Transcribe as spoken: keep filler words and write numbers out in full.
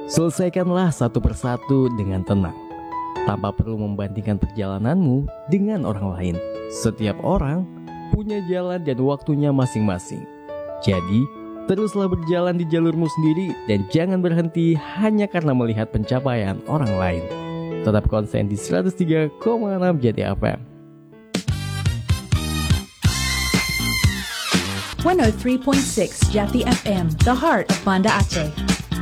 Selesaikanlah satu persatu dengan tenang, tanpa perlu membandingkan perjalananmu dengan orang lain. Setiap orang punya jalan dan waktunya masing-masing. Jadi, teruslah berjalan di jalurmu sendiri dan jangan berhenti hanya karena melihat pencapaian orang lain. Tetap konsen di seratus tiga koma enam Jati F M. one oh three point six Jati F M, the heart of Banda Aceh.